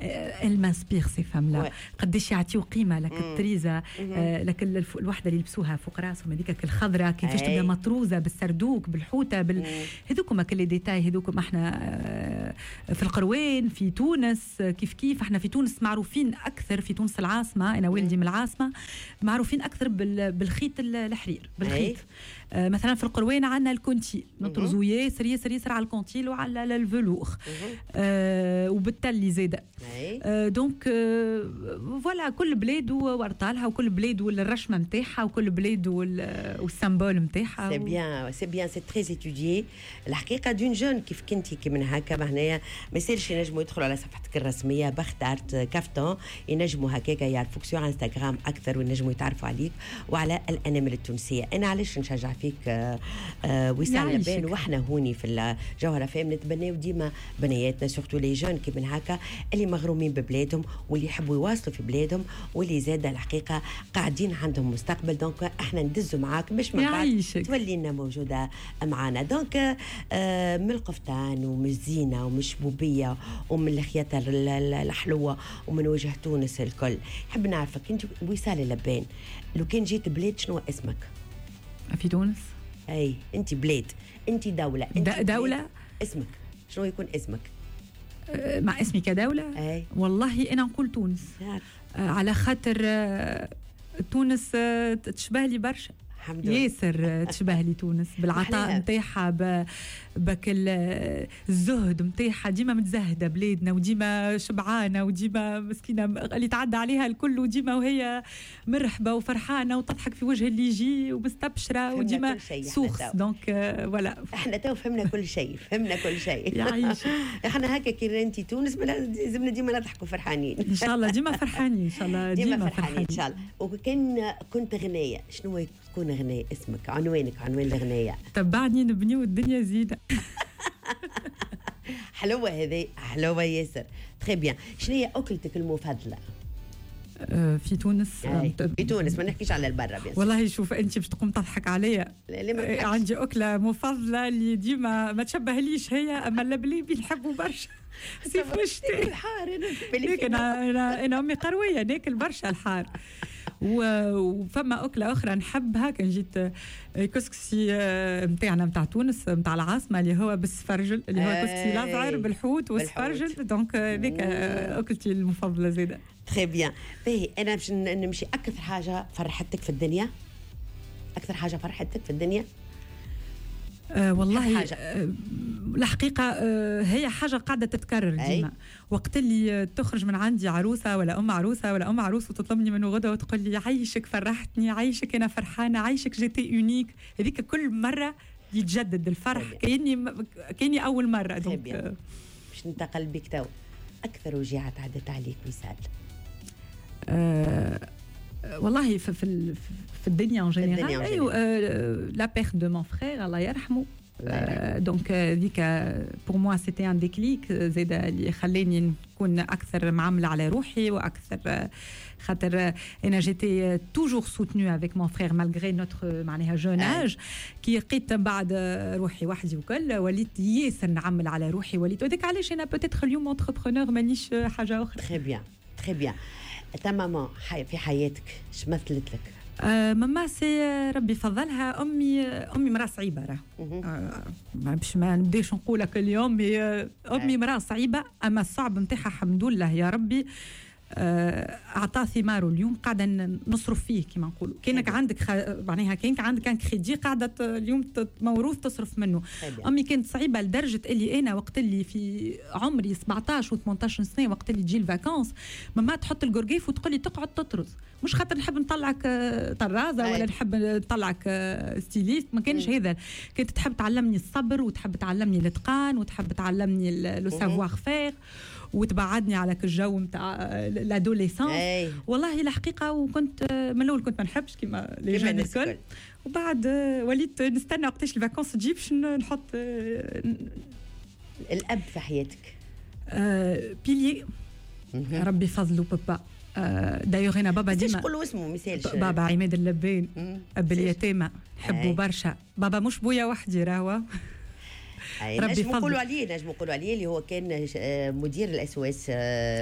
ال مانسبير سي فام لا قداش يعطيو قيمه لك التريزه لك الوحده اللي يلبسوها فوق راسهم هذيك الخضراء كيفاش تبدا مطروزه بالسردوك بالحوته هذوكم كل لي ديتاي هذوكم. احنا في القروين في تونس كيف احنا في تونس معروفين اكثر، في تونس العاصمه انا والدي من العاصمه، معروفين اكثر بالخيط الحرير بالخيط. مثلا في القروين عندنا الكونتي نطرزو ياسر ياسر ياسر على الكونتيل وعلى الفلوغ وبالتالي زاده. دونك فوالا كل بلاد وورطالها وكل بلاد والرشمه نتاعها وكل بلاد والسامبول نتاعها. سي بيان سي تري اتوديي. الحقيقه دون جون كيف كنتي كي من هكا هنايا ما يصيرش ينجموا يدخلوا على صفحتك الرسميه بختارت كافتون، ينجموا هكاكا يعرفوك سو انستغرام اكثر وينجموا يتعرفوا عليك وعلى الانامل التونسيه. انا علاش نشجع فيك وسام لبان واحنا هوني في الجوهره فهم نتبناو ديما بنياتنا سورتو لي جون كي من هكا اللي مغرومين ببلادهم واللي يحبوا يواصلوا في بلادهم واللي زاد الحقيقه قاعدين عندهم مستقبل. دونك احنا ندزوا معاك باش من بعد تولي لنا موجوده معانا. دونك من القفطان ومن الزينه ومن الشبوبيه ومن الخياطه الحلوه ومن وجه تونس الكل. نحب نعرفك انت وسام لبان لو كان جيت بلاد شنو اسمك؟ في تونس اي انت بلاد انت دوله انت دوله اسمك شنو يكون اسمك؟ مع اسمي كدوله أي. والله انا نقول تونس على خاطر تونس تشبه لي برشا ياسر تشبه لي تونس بالعطاء نتاعها بك الزهد نتاعها ديما متزهده بلادنا وديما شبعانه وديما مسكينه اللي تعدى عليها الكل وديما وهي مرحبه وفرحانه وتضحك في وجه اللي يجي ومستبشره وديما سوخ. دونك ولا احنا تو فهمنا كل شيء يعيش. احنا هكا كي انت تونس لازمنا ديما نضحكوا فرحانين ان شاء الله ديما فرحانين ان شاء الله ديما فرحانين ان شاء الله. وكان كنت غنيه شنو تكون غنية اسمك عنوانك عنوان الغنية؟ تبعني نبنيو الدنيا زينة. حلوة هذه حلوة ياسر. تري بيان. شنو هي أكلتك المفضلة؟ في تونس في تونس ما نحكيش على البرة بيان. والله شوف انت باش تقوم تضحك عليا عندي أكلة مفضلة اللي ديما ما تشبهليش هي اما اللبليبي نحبه برشا. سيف نشتي الحار انا امي قرويه ناكل برشا الحار. وفما أكلة أخرى نحبها كان جيت كسكسي متاعنا متاع تونس متاع العاصمة اللي هو بالسفرجل اللي هو كسكسي الأزعر بالحوت والسفرجل. دونك هذيك أكلتي المفضلة زيادة. تري بيان. باهي أنا باش نمشي أكثر حاجة فرحتك في الدنيا والله الحقيقة هي حاجة قاعدة تتكرر ديما. وقت اللي تخرج من عندي عروسة ولا أم عروس وتطلبني من غدا وتقول لي عايشك فرحتني عايشك أنا فرحانة عايشك جيتي يونيك. هذيك كل مرة يتجدد الفرح كأني أول مرة. باش ننتقل بك تو أكثر وجيعة عدت عليك وسام؟ والله في الدنيا en général la perte de mon frère الله يرحمه. دونك ذيك pour moi c'était un déclic زاد اللي خلاني نكون أكثر معاملة على روحي وأكثر خاطر أنا j'étais toujours soutenue avec mon frère malgré notre معناها jeune âge. كي لقيت بعد روحي وحدي وكل وليت ياسر نعمل على روحي وليت وديك علاش أنا peut-être اليوم entrepreneur مانيش حاجة أخرى. très bien. تا ماما في حياتك اش مثلت لك؟ ماما سي ربي فضلها امي مراه صعيبه راه باش ما نبداش نقولها كل يوم امي مراه صعيبه اما الصعب نتاعها الحمد لله يا ربي اعطى ثماره. اليوم قاعده نصرف فيه كما نقولوا كانك عندك معناها كانك عندك كان كريدي قاعده اليوم موروث تصرف منه. امي كانت صعيبه لدرجه اللي انا وقت اللي في عمري 17 و18 سنه وقت اللي تجي الفاكانس ماما تحط القرقيف وتقول لي تقعد تطرز مش خاطر نحب نطلعك طرازه ولا نحب نطلعك ستيليست ما كانش هذا. كانت تحب تعلمني الصبر وتحب تعلمني الاتقان وتحب تعلمني لو سافوار فير وتبعدني على الجو نتاع لادوليسانس. والله الحقيقه وكنت من الاول كنت ما نحبش كيما لي جون الكل وبعد وليت نستنى وقتاش الفاكونس تجي باش نحط. الاب في حياتك بيلي ربي فضله بابا. دايوغ انا بابا ديما نقولوا اسمه مثالش بابا عماد اللبان اب اليتامى نحبه برشا. بابا مش بويا وحدي راهو نجم نقولوا عليه اللي هو كان مدير الأسواس